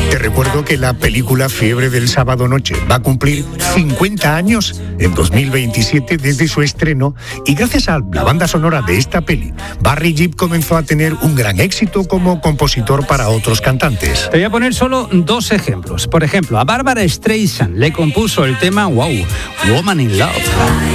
Te recuerdo que la película Fiebre del Sábado Noche va a cumplir 50 años en 2027 desde su estreno, y gracias a la banda sonora de esta peli, Barry Gibb comenzó a tener un gran éxito como compositor para otros cantantes. Te voy a poner solo 2 ejemplos. Por ejemplo, a Barbara Streisand le compuso el tema Wow, Woman in Love.